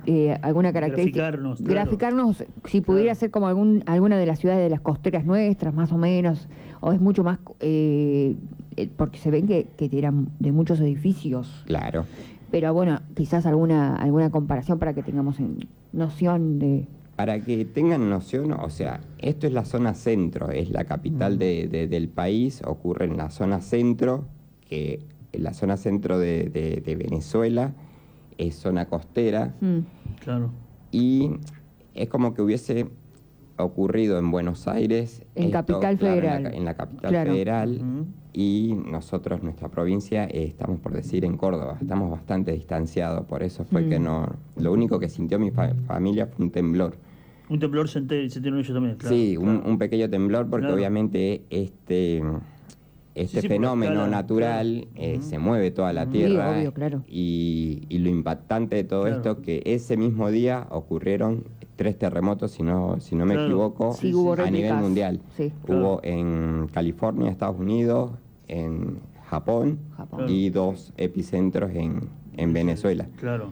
alguna característica. Graficarnos, si pudiera ser como alguna de las ciudades de las costeras nuestras, más o menos, o es mucho más, porque se ven que eran de muchos edificios. Claro. Pero bueno, quizás alguna comparación para que tengamos noción de... Para que tengan noción, o sea, esto es la zona centro, es la capital del país, ocurre en la zona centro, que en la zona centro de Venezuela es zona costera. Claro. Y es como que hubiese ocurrido en Buenos Aires. En Capital Federal. En la capital federal. Y nosotros, nuestra provincia, estamos por decir en Córdoba. Estamos bastante distanciados, por eso fue que no... Lo único que sintió mi familia fue un temblor. Un temblor sintieron ellos también, claro. Sí, un pequeño temblor porque obviamente este fenómeno natural se mueve toda la tierra. Sí, obvio, claro. Y lo impactante de todo esto que ese mismo día ocurrieron 3 terremotos, si no me equivoco, a nivel mundial. Sí. Hubo en California, Estados Unidos, en Japón. Y 2 epicentros en Venezuela. Claro.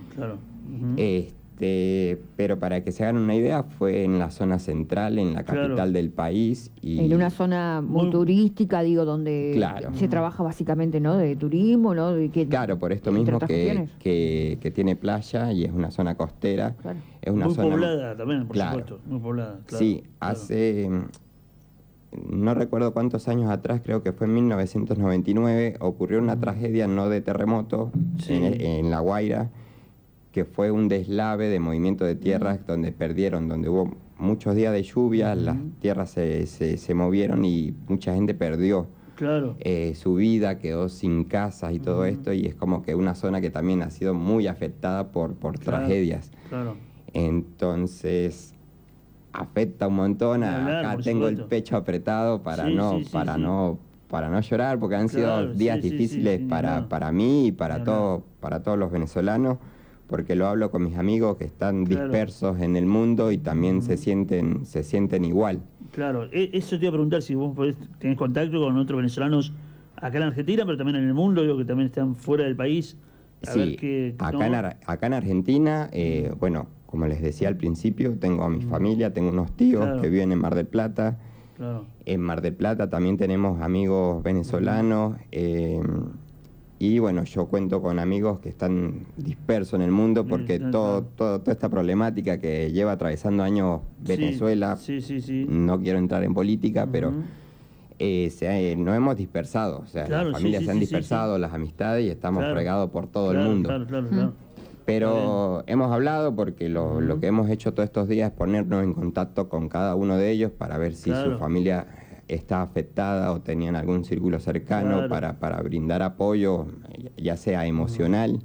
Pero para que se hagan una idea, fue en la zona central, en la capital del país. Y en una zona muy turística, digo, donde se trabaja básicamente, ¿no? De turismo, ¿no? Claro, por esto mismo que tiene playa y es una zona costera. Claro. Es una muy zona poblada también, por supuesto. Muy poblada, claro. Sí, hace... No recuerdo cuántos años atrás, creo que fue en 1999, ocurrió una tragedia no de terremoto en La Guaira, que fue un deslave de movimiento de tierras donde hubo muchos días de lluvia, las tierras se movieron y mucha gente perdió su vida, quedó sin casas y todo esto, y es como que una zona que también ha sido muy afectada por tragedias. Entonces, afecta un montón. Acá tengo el pecho apretado para no llorar, porque han sido días difíciles para mí y para todos los venezolanos, porque lo hablo con mis amigos que están dispersos en el mundo y también se sienten igual. Claro, eso te iba a preguntar, si vos tenés contacto con otros venezolanos acá en Argentina, pero también en el mundo, digo, que también están fuera del país. Acá en Argentina, bueno, como les decía al principio, tengo a mi familia, tengo unos tíos que viven en Mar del Plata. En Mar del Plata también tenemos amigos venezolanos. Y bueno, yo cuento con amigos que están dispersos en el mundo porque toda esta problemática que lleva atravesando años Venezuela, no quiero entrar en política, pero nos hemos dispersado, o sea, las familias se han dispersado, las amistades, y estamos fregados por todo el mundo. Pero hemos hablado porque lo que hemos hecho todos estos días es ponernos en contacto con cada uno de ellos para ver si su familia está afectada o tenían algún círculo cercano para brindar apoyo, ya sea emocional.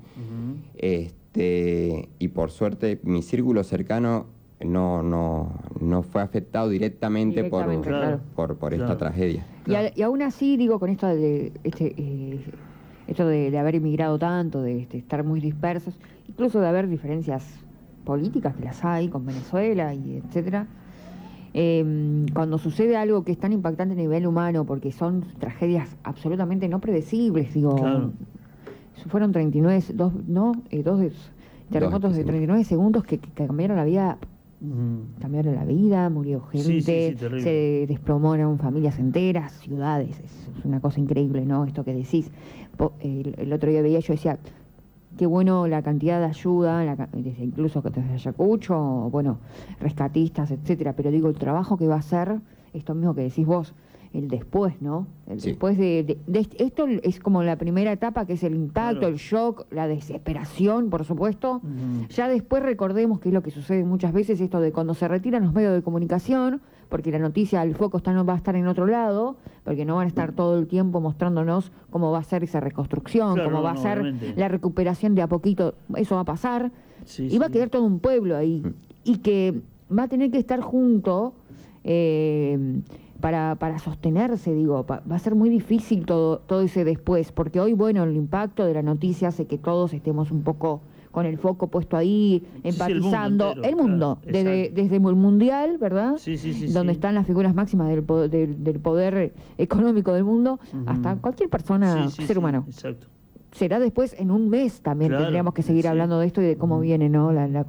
Y por suerte mi círculo cercano no fue afectado directamente por esta tragedia. Y aún así, digo, con esto de esto de haber emigrado tanto, de estar muy dispersos, incluso de haber diferencias políticas, que las hay con Venezuela y etcétera. Cuando sucede algo que es tan impactante a nivel humano, porque son tragedias absolutamente no predecibles, digo, fueron 39, dos terremotos de 39 segundos que cambiaron la vida, murió gente, se desplomaron familias enteras, ciudades, es una cosa increíble, ¿no? Esto que decís. El otro día veía, yo decía, qué bueno la cantidad de ayuda, desde incluso desde Ayacucho, bueno, rescatistas, etcétera, pero digo, el trabajo que va a hacer, esto mismo que decís vos, el después, ¿no? Después de esto es como la primera etapa, que es el impacto, el shock, la desesperación, por supuesto. Ya después recordemos que es lo que sucede muchas veces, esto de cuando se retiran los medios de comunicación, porque la noticia, el foco no va a estar en otro lado, porque no van a estar todo el tiempo mostrándonos cómo va a ser esa reconstrucción, cómo va a ser la recuperación de a poquito, eso va a pasar, y va a quedar todo un pueblo ahí, y que va a tener que estar junto para sostenerse, digo, va a ser muy difícil todo ese después, porque hoy, bueno, el impacto de la noticia hace que todos estemos un poco con el foco puesto ahí, empatizando. El mundo, desde el mundial, ¿verdad? Donde están las figuras máximas del poder económico del mundo, hasta cualquier persona, ser humano. Será después, en un mes también tendríamos que seguir hablando de esto y de cómo viene, ¿no? La